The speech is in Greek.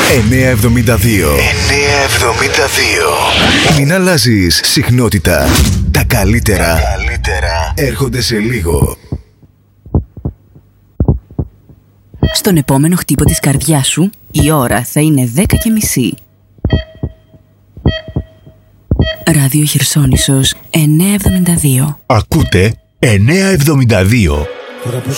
972. Μην αλλάζεις συχνότητα. Τα καλύτερα έρχονται σε λίγο. Στον επόμενο χτύπο της καρδιάς σου, η ώρα θα είναι 10:30. Ράδιο Χερσόνησος 972. Ακούτε 972. Τώρα που